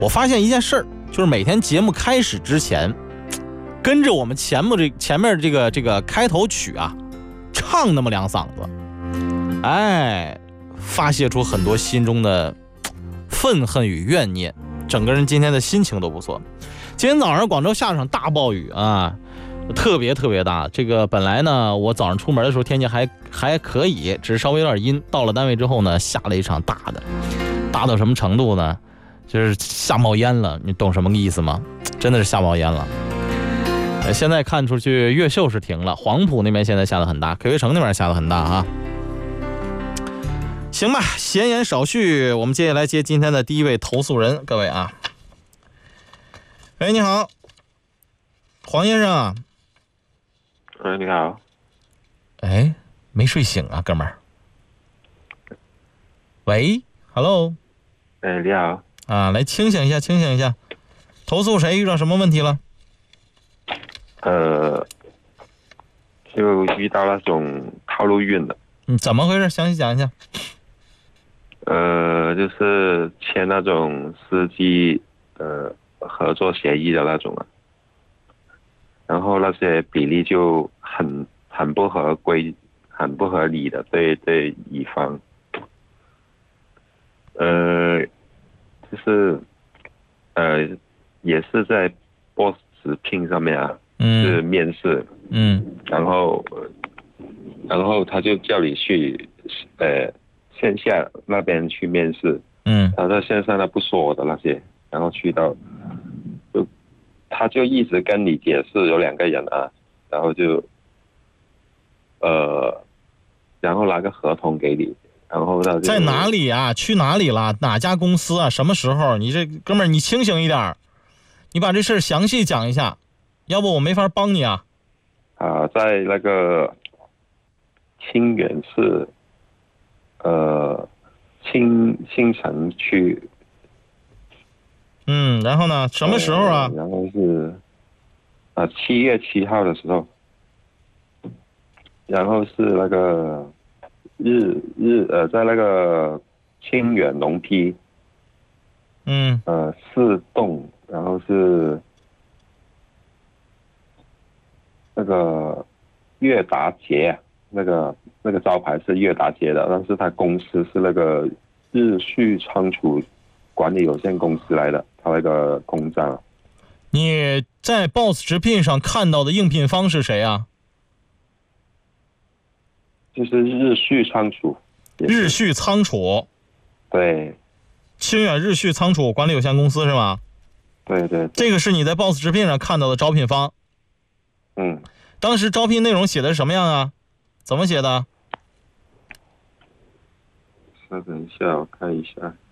我发现一件事儿，就是每天节目开始之前，跟着我们前面这个开头曲啊，唱那么2嗓子，哎，发泄出很多心中的愤恨与怨念，整个人今天的心情都不错。今天早上广州下了场大暴雨啊，特别大。这个本来呢，我早上出门的时候天气还可以，只是稍微有点阴。到了单位之后呢，下了一场大的，大到什么程度呢？就是下冒烟了，你懂什么意思吗？真的是下冒烟了。现在看出去越秀是停了，黄埔那边现在下得很大，葵城那边下得很大啊。行吧，闲言少叙，我们接下来接今天的第一位投诉人，各位啊。喂，你好，黄先生啊。 你好。 哎，没睡醒啊，哥们儿。喂 ，Hello。 你好。 啊，来清醒一下，投诉谁？遇到什么问题了？ 就遇到那种套路运的。 怎么回事？详细讲一下。 就是签那种司机合作协议的那种啊，然后那些比例就很不合规，很不合理的对乙方。就是也是在 Boss 直聘上面啊，是面试，然后他就叫你去线下那边去面试，然后在线上他不说我的那些，然后去到他就一直跟你解释有2个人啊，然后就然后拿个合同给你，然后他就在哪里啊？去哪里了？哪家公司啊？什么时候？你这哥们儿，你清醒一点，你把这事详细讲一下，要不我没法帮你啊。 在那个清远市青城区。 然后呢？什么时候啊？ 然后是7月7号的时候，然后是那个在那个清远龙批4栋，然后是那个悦达街，那个招牌是悦达街的，但是他公司是那个日旭仓储管理有限公司来的，他那个公章。 你在 Boss 直聘上看到的应聘方是谁啊？ 就是日旭仓储。 日旭仓储。 对。 清远日旭仓储管理有限公司是吗？ 对。 这个是你在 Boss 直聘上看到的招聘方。当时招聘内容写的是什么样啊？怎么写的？ 稍等一下，我看一下。